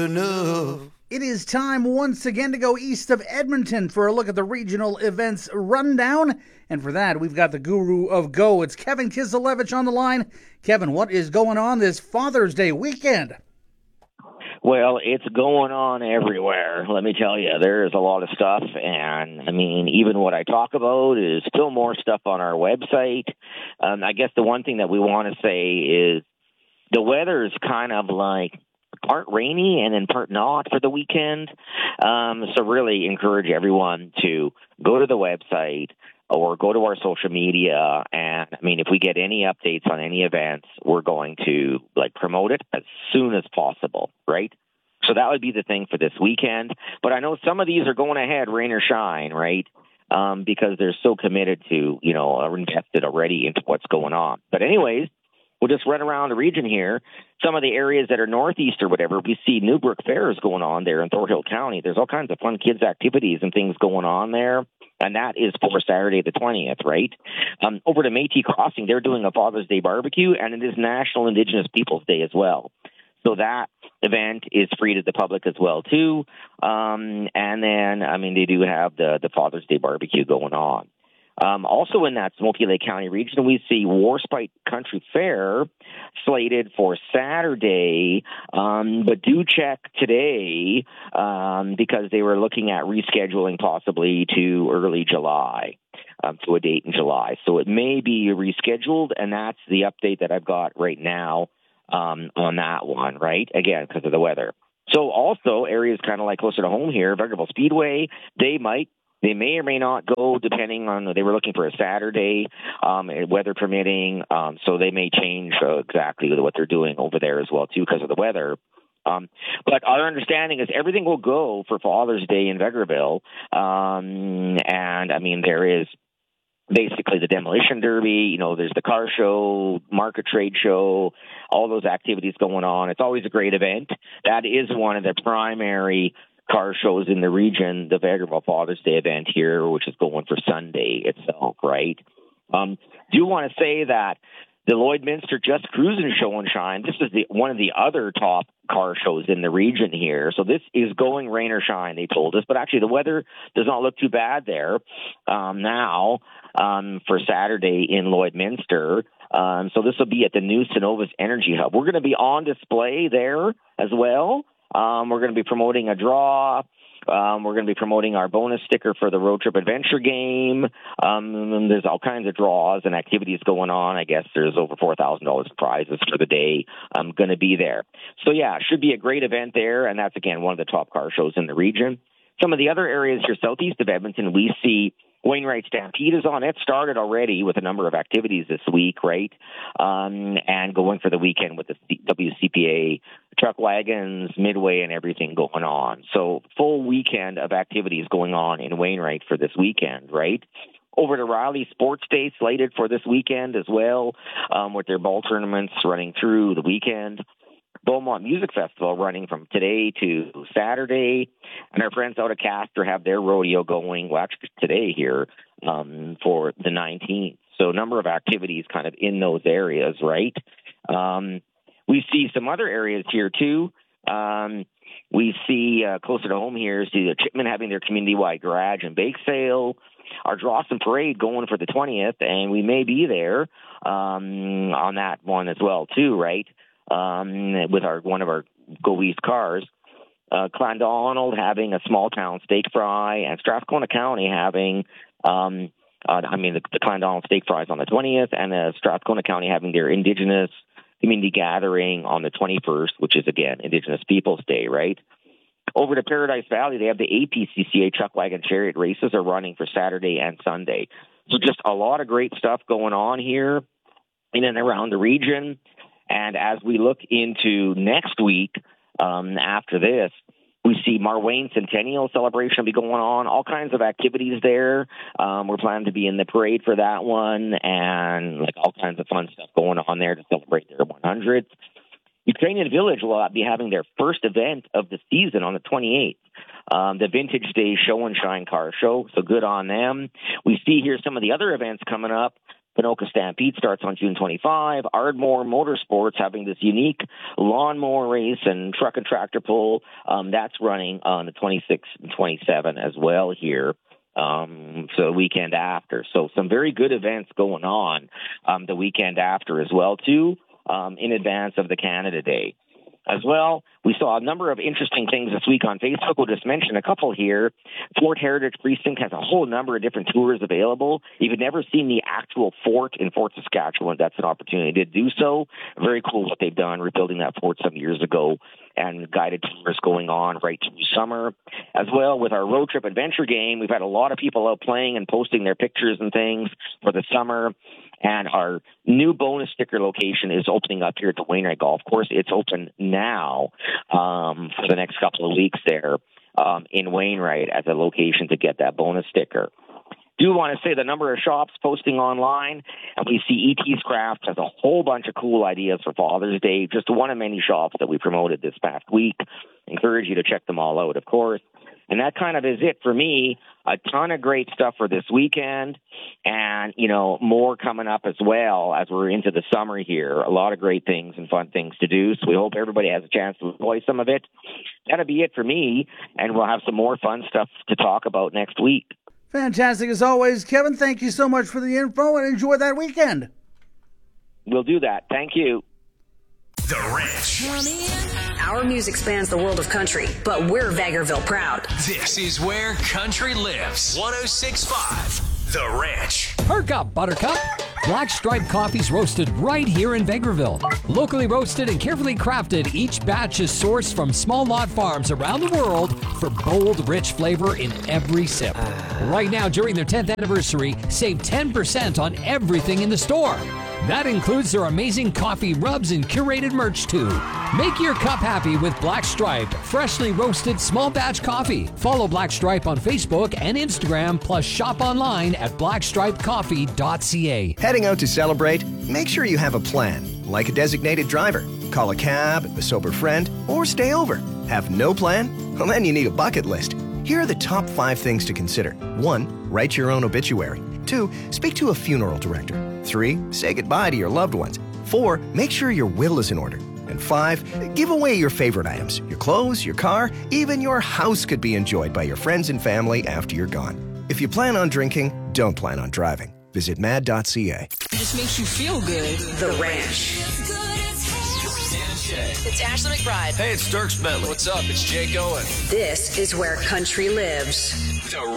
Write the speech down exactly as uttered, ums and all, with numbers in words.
enough. It is time once again to go east of Edmonton for a look at the regional events rundown. And for that, we've got the guru of Go. It's Kevin Kiselevich on the line. Kevin, what is going on this Father's Day weekend? Well, it's going on everywhere. Let me tell you, there is a lot of stuff. And, I mean, even what I talk about is still more stuff on our website. Um, I guess the one thing that we want to say is the weather is kind of like part rainy and in part not for the weekend. Um, so really encourage everyone to go to the website or go to our social media. And I mean, if we get any updates on any events, we're going to like promote it as soon as possible, right? So that would be the thing for this weekend. But I know some of these are going ahead, rain or shine, right? Um, because they're so committed to, you know, are invested already into what's going on. But anyways, we'll just run around the region here. Some of the areas that are northeast or whatever, we see Newbrook Fairs going on there in Thornhill County. There's all kinds of fun kids' activities and things going on there. And that is for Saturday the twentieth, right? Um, over to Métis Crossing, they're doing a Father's Day barbecue, and it is National Indigenous Peoples Day as well. So that event is free to the public as well, too. Um, and then, I mean, they do have the, the Father's Day barbecue going on. Um, also in that Smoky Lake County region, we see Warspite Country Fair slated for Saturday, um, but do check today um, because they were looking at rescheduling possibly to early July, um, to a date in July. So it may be rescheduled, and that's the update that I've got right now um, on that one, right? Again, because of the weather. So also areas kind of like closer to home here, Vegreville Speedway, they might They may or may not go, depending on, they were looking for a Saturday, um, weather permitting, um, so they may change uh, exactly what they're doing over there as well, too, because of the weather. Um, but our understanding is everything will go for Father's Day in Vegreville, um, and, I mean, there is basically the Demolition Derby, you know, there's the car show, market trade show, all those activities going on. It's always a great event. That is one of the primary car shows in the region, the Vegreville Father's Day event here, which is going for Sunday itself, right? Um, do want to say that the Lloydminster Just Cruising Show and Shine, this is the, one of the other top car shows in the region here. So this is going rain or shine, they told us. But actually the weather does not look too bad there um, now um, for Saturday in Lloydminster. Um, so this will be at the new Cenovus Energy Hub. We're going to be on display there as well. Um, we're going to be promoting a draw. Um, we're going to be promoting our bonus sticker for the Road Trip Adventure game. Um, there's all kinds of draws and activities going on. I guess there's over four thousand dollars prizes for the day. I'm going to be there. So, yeah, should be a great event there, and that's, again, one of the top car shows in the region. Some of the other areas here southeast of Edmonton, we see Wainwright Stampede is on. It started already with a number of activities this week, right? Um, and going for the weekend with the W C P A truck wagons, Midway, and everything going on. So full weekend of activities going on in Wainwright for this weekend, right? Over to Riley Sports Day slated for this weekend as well, um, with their ball tournaments running through the weekend. Beaumont Music Festival running from today to Saturday. And our friends out of Castor have their rodeo going, well, actually today here, um, for the nineteenth. So a number of activities kind of in those areas, right? Um, we see some other areas here, too. Um, we see uh, closer to home here, see the Chipman having their community-wide garage and bake sale. Our Drawson Parade going for the twentieth, and we may be there um, on that one as well, too, right? Um, with our one of our Go East cars. Uh, Clondonald having a small town steak fry, and Strathcona County having, um, uh, I mean, the, the Clondonald steak fries on the twentieth, and uh, Strathcona County having their Indigenous community gathering on the twenty-first, which is, again, Indigenous Peoples Day, right? Over to Paradise Valley, they have the A P C C A Chuck Wagon Chariot races are running for Saturday and Sunday. So just a lot of great stuff going on here in and around the region. And as we look into next week, um, after this, we see Marwayne Centennial Celebration will be going on, all kinds of activities there. Um, we're planning to be in the parade for that one, and like all kinds of fun stuff going on there to celebrate their one hundredth. Ukrainian Village will be having their first event of the season on the twenty-eighth. Um, the Vintage Day Show and Shine Car Show, so good on them. We see here some of the other events coming up. Ponoka Stampede starts on June twenty-fifth. Ardmore Motorsports having this unique lawnmower race and truck and tractor pull. Um, that's running on the twenty-sixth and twenty-seventh as well here. Um, so the weekend after. So some very good events going on um, the weekend after as well, too, um, in advance of the Canada Day. As well, we saw a number of interesting things this week on Facebook. We'll just mention a couple here. Fort Heritage Precinct has a whole number of different tours available. If you've never seen the actual fort in Fort Saskatchewan, that's an opportunity to do so. Very cool what they've done, rebuilding that fort some years ago, and guided tours going on right through summer. As well, with our road trip adventure game, we've had a lot of people out playing and posting their pictures and things for the summer. And our new bonus sticker location is opening up here at the Wainwright Golf Course. It's open now um, for the next couple of weeks there um, in Wainwright as a location to get that bonus sticker. Do want to say the number of shops posting online, and we see E T's Craft has a whole bunch of cool ideas for Father's Day, just one of many shops that we promoted this past week. Encourage you to check them all out, of course. And that kind of is it for me. A ton of great stuff for this weekend, and, you know, more coming up as well as we're into the summer here. A lot of great things and fun things to do, so we hope everybody has a chance to enjoy some of it. That'll be it for me, and we'll have some more fun stuff to talk about next week. Fantastic as always. Kevin, thank you so much for the info, and enjoy that weekend. We'll do that. Thank you. The Ranch. Our music spans the world of country, but we're Vegreville proud. This is where country lives. one oh six point five The Ranch. Perk up, Buttercup. Black Stripe coffee's roasted right here in Vegreville. Locally roasted and carefully crafted, each batch is sourced from small lot farms around the world for bold, rich flavor in every sip. Right now, during their tenth anniversary, save ten percent on everything in the store. That includes their amazing coffee rubs and curated merch, too. Make your cup happy with Black Stripe, freshly roasted small batch coffee. Follow Black Stripe on Facebook and Instagram, plus shop online at black stripe coffee dot c a. Heading out to celebrate? Make sure you have a plan, like a designated driver. Call a cab, a sober friend, or stay over. Have no plan? Well, then you need a bucket list. Here are the top five things to consider. One, write your own obituary. Two, speak to a funeral director. Three, say goodbye to your loved ones. Four, make sure your will is in order. And five, give away your favorite items. Your clothes, your car, even your house could be enjoyed by your friends and family after you're gone. If you plan on drinking, don't plan on driving. Visit mad dot c a. It just makes you feel good. The Ranch. It's Ashley McBride. Hey, it's Dirks Bentley. What's up? It's Jake Owen. This is where country lives. The